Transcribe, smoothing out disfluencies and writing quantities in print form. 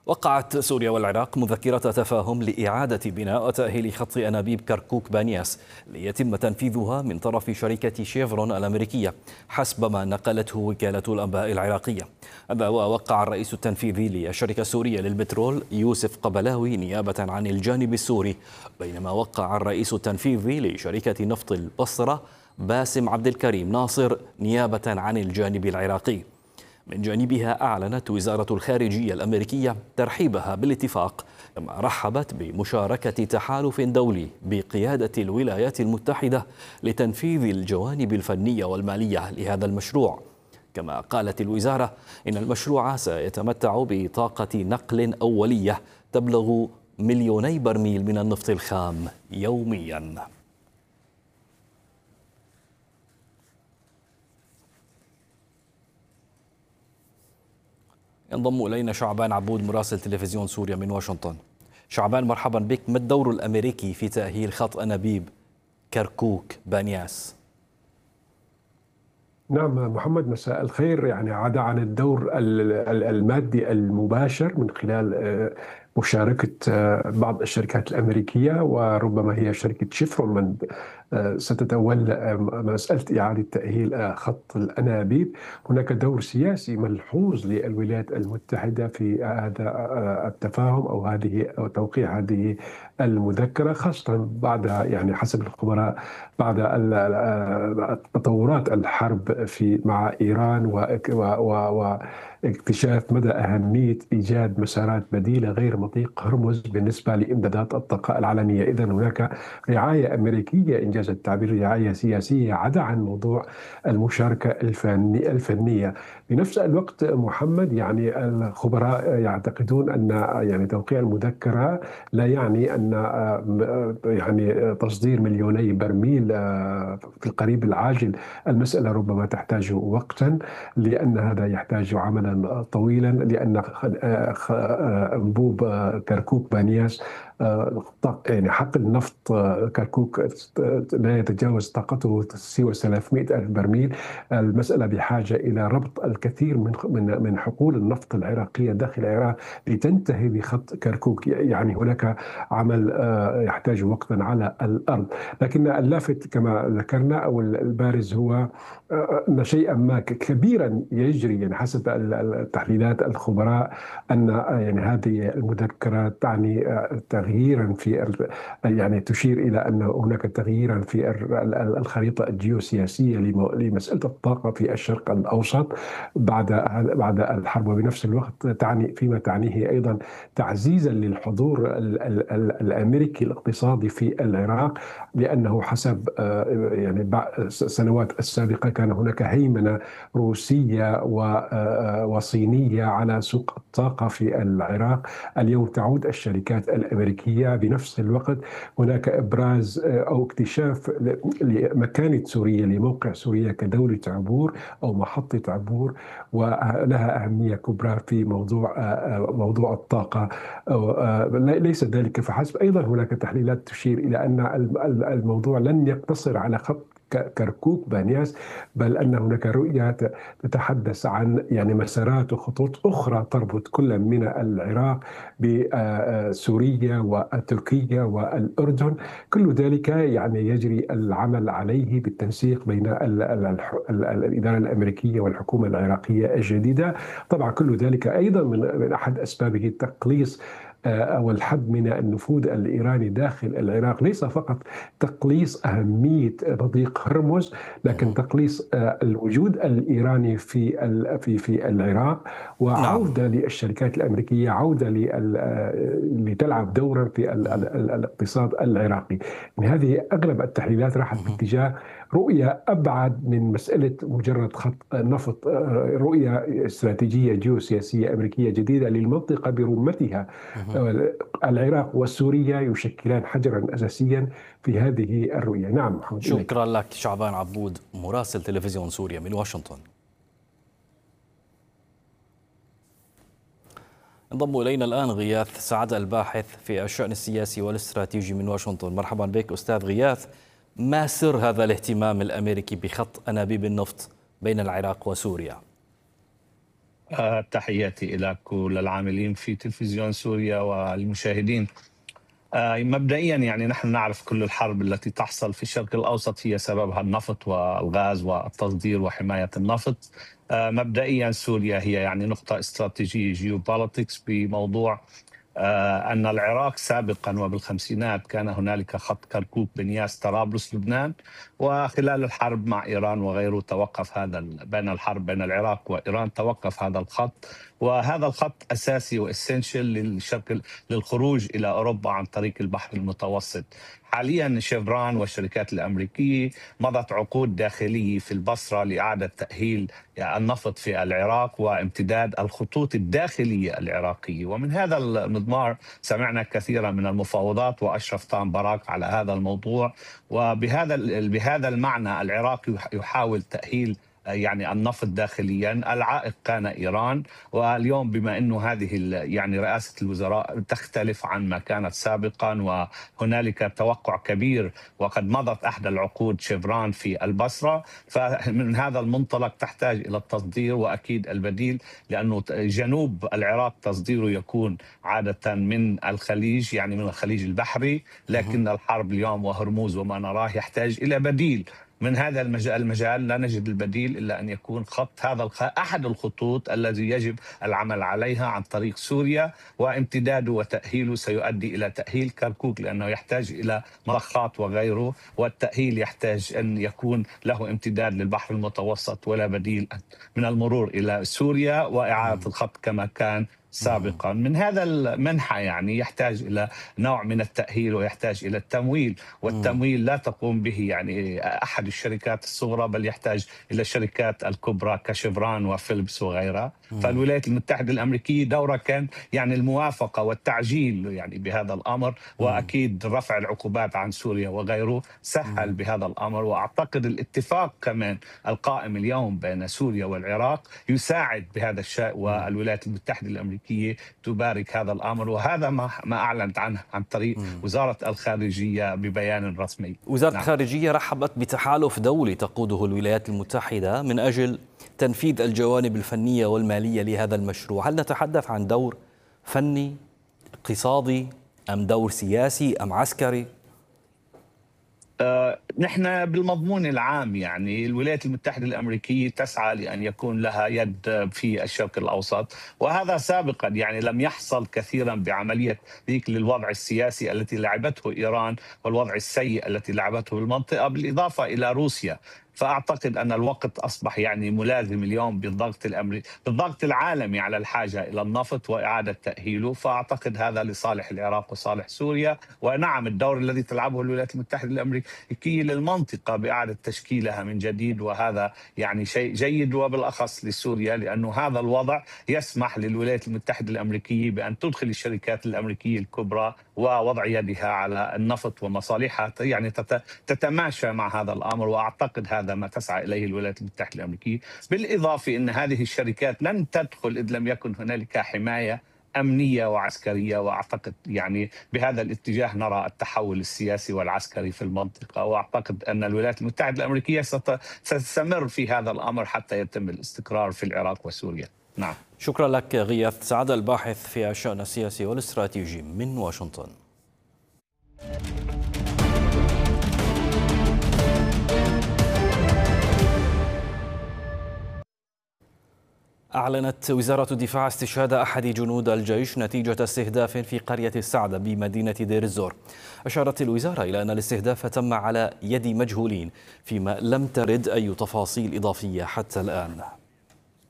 وقعت سوريا والعراق مذكرة تفاهم لإعادة بناء وتأهيل خط أنابيب كركوك بانياس ليتم تنفيذها من طرف شركة شيفرون الأمريكية حسب ما نقلته وكالة الأنباء العراقية. هذا ووقع الرئيس التنفيذي للشركة السورية للبترول يوسف قبلاوي نيابة عن الجانب السوري، بينما وقع الرئيس التنفيذي لشركة نفط البصرة باسم عبد الكريم ناصر نيابة عن الجانب العراقي. من جانبها أعلنت وزارة الخارجية الأمريكية ترحيبها بالاتفاق، كما رحبت بمشاركة تحالف دولي بقيادة الولايات المتحدة لتنفيذ الجوانب الفنية والمالية لهذا المشروع. كما قالت الوزارة إن المشروع سيتمتع بطاقة نقل أولية تبلغ 2,000,000 برميل من النفط الخام يومياً. ينضم إلينا شعبان عبود مراسل تلفزيون سوريا من واشنطن. شعبان، مرحبا بك. ما الدور الأمريكي في تأهيل خط أنابيب كركوك بانياس؟ نعم محمد، مساء الخير. عدا عن الدور المادي المباشر من خلال مشاركة بعض الشركات الأمريكية، وربما هي شركة شيفرون من ستتولى مسألة إعادة تأهيل خط الأنابيب، هناك دور سياسي ملحوظ للولايات المتحدة في هذا التفاهم أو توقيع هذه المذكرة، خاصة بعد حسب الخبراء بعد تطورات الحرب مع إيران واكتشاف مدى أهمية إيجاد مسارات بديلة غير مضيق هرمز بالنسبة لإمدادات الطاقة العالمية. إذن هناك رعاية أمريكية، إنجاز التعبير رعاية سياسية، عدا عن موضوع المشاركة الفنية. بنفس الوقت محمد، الخبراء يعتقدون أن توقيع المذكرة لا يعني أن تصدير 2,000,000 برميل في القريب العاجل. المسألة ربما تحتاج وقتا، لأن هذا يحتاج عملا طويلا، لأن أنبوب كركوك بانياس حقل نفط كركوك لا يتجاوز طاقته سوى 300,000 برميل. المسألة بحاجة إلى ربط الكثير من حقول النفط العراقية داخل العراق لتنتهي بخط كركوك. هناك عمل يحتاج وقتا على الأرض، لكن اللافت كما ذكرنا أو البارز هو أن شيئا ما كبيرا يجري، حسب التحليلات الخبراء، أن هذه المذكرات تعني تغييرا تشير إلى أن هناك تغييرا في الخريطة الجيوسياسية لمسألة الطاقة في الشرق الأوسط بعد الحرب، وبنفس الوقت فيما تعنيه أيضا تعزيزا للحضور الأمريكي الاقتصادي في العراق، لأنه حسب السنوات السابقة كان هناك هيمنة روسية وصينية على سوق الطاقة في العراق. اليوم تعود الشركات الأمريكية. بنفس الوقت هناك إبراز أو اكتشاف لمكانة سوريا، لموقع سوريا كدولة عبور أو محطة عبور، ولها أهمية كبرى في موضوع الطاقة. ليس ذلك فحسب، أيضا هناك تحليلات تشير إلى أن الموضوع لن يقتصر على خط كركوك بانياس، بل أن هناك رؤية تتحدث عن مسارات وخطوط أخرى تربط كل من العراق بسوريا وتركيا والأردن. كل ذلك يجري العمل عليه بالتنسيق بين الإدارة الأمريكية والحكومة العراقية الجديدة. طبعا كل ذلك أيضا من أحد أسبابه تقليص أو الحد من النفوذ الإيراني داخل العراق، ليس فقط تقليص أهمية مضيق هرمز، لكن تقليص الوجود الإيراني في العراق، وعودة للشركات الأمريكية، عودة لتلعب دورا في الاقتصاد العراقي. هذه أغلب التحليلات راحت باتجاه رؤية أبعد من مسألة مجرد خط نفط، رؤية استراتيجية جيوسياسية أمريكية جديدة للمنطقة برمتها. العراق وسوريا يشكلان حجرا أساسيا في هذه الرؤية. نعم محمد. شكرا لك شعبان عبود مراسل تلفزيون سوريا من واشنطن. انضم إلينا الآن غياث سعد الباحث في الشأن السياسي والاستراتيجي من واشنطن. مرحبا بك أستاذ غياث. ما سر هذا الاهتمام الأمريكي بخط أنابيب النفط بين العراق وسوريا؟ تحياتي لك وللعاملين في تلفزيون سوريا والمشاهدين. مبدئيا يعني نحن نعرف كل الحرب التي تحصل في الشرق الأوسط هي سببها النفط والغاز والتصدير وحماية النفط. مبدئيا سوريا هي يعني نقطة استراتيجية جيوبوليتكس بموضوع أن العراق سابقا وبالخمسينات كان هنالك خط كركوك بنياس طرابلس لبنان، وخلال الحرب مع إيران وغيره توقف هذا بين الحرب بين العراق وإيران توقف هذا الخط، وهذا الخط أساسي وإسنشل للخروج إلى أوروبا عن طريق البحر المتوسط. حاليا شيفران والشركات الأمريكية مضت عقود داخلية في البصرة لإعادة تأهيل النفط في العراق وامتداد الخطوط الداخلية العراقية، ومن هذا المضمار سمعنا كثيرا من المفاوضات وأشرف طان باراك على هذا الموضوع. بهذا المعنى العراق يحاول تأهيل يعني النفط داخليا. العائق كان إيران، واليوم بما أنه هذه يعني رئاسة الوزراء تختلف عن ما كانت سابقا وهنالك توقع كبير وقد مضت أحد العقود شيفران في البصرة، فمن هذا المنطلق تحتاج إلى التصدير وأكيد البديل، لأنه جنوب العراق تصديره يكون عادة من الخليج يعني من الخليج البحري، لكن الحرب اليوم وهرموز وما نراه يحتاج إلى بديل. من هذا المجال لا نجد البديل إلا أن يكون خط هذا أحد الخطوط الذي يجب العمل عليها عن طريق سوريا، وامتداده وتأهيله سيؤدي إلى تأهيل كركوك لأنه يحتاج إلى مضخات وغيره، والتأهيل يحتاج أن يكون له امتداد للبحر المتوسط ولا بديل من المرور إلى سوريا وإعادة الخط كما كان سابقا. من هذا المنحى يعني يحتاج إلى نوع من التأهيل ويحتاج إلى التمويل، والتمويل لا تقوم به يعني أحد الشركات الصغرى، بل يحتاج إلى الشركات الكبرى كشيفران وفيلبس وغيرها. فالولايات المتحدة الأمريكية دورها كان يعني الموافقة والتعجيل يعني بهذا الأمر، وأكيد رفع العقوبات عن سوريا وغيره سهل بهذا الأمر. وأعتقد الاتفاق كمان القائم اليوم بين سوريا والعراق يساعد بهذا الشيء، والولايات المتحدة الأمريكية تبارك هذا الأمر، وهذا ما أعلنت عنه عن طريق وزارة الخارجية ببيان رسمي. وزارة الخارجية رحبت بتحالف دولي تقوده الولايات المتحدة من أجل تنفيذ الجوانب الفنية والمالية لهذا المشروع. هل نتحدث عن دور فني اقتصادي أم دور سياسي أم عسكري؟ نحن بالمضمون العام يعني الولايات المتحدة الأمريكية تسعى لأن يكون لها يد في الشرق الأوسط، وهذا سابقا يعني لم يحصل كثيرا بعملية ذيك للوضع السياسي التي لعبته إيران والوضع السيء التي لعبته بالمنطقة، بالإضافة إلى روسيا. فأعتقد أن الوقت أصبح يعني ملازم اليوم بالضغط العالمي على الحاجة إلى النفط وإعادة تأهيله. فأعتقد هذا لصالح العراق وصالح سوريا، ونعم الدور الذي تلعبه الولايات المتحدة الأمريكية للمنطقة بإعادة تشكيلها من جديد، وهذا يعني شيء جيد وبالأخص لسوريا، لأنه هذا الوضع يسمح للولايات المتحدة الأمريكية بأن تدخل الشركات الأمريكية الكبرى ووضع يدها على النفط ومصالحها يعني تتماشى مع هذا الأمر. وأعتقد هذا ما تسعى إليه الولايات المتحدة الأمريكية، بالإضافة أن هذه الشركات لن تدخل إذ لم يكن هنالك حماية أمنية وعسكرية. وأعتقد يعني بهذا الاتجاه نرى التحول السياسي والعسكري في المنطقة، وأعتقد أن الولايات المتحدة الأمريكية ستستمر في هذا الأمر حتى يتم الاستقرار في العراق وسوريا. نعم. شكرا لك غياث سعد، الباحث في الشأن السياسي والاستراتيجي من واشنطن. أعلنت وزارة الدفاع استشهاد أحد جنود الجيش نتيجة استهداف في قرية السعدة بمدينة دير الزور. أشارت الوزارة إلى أن الاستهداف تم على يد مجهولين، فيما لم ترد أي تفاصيل إضافية حتى الآن.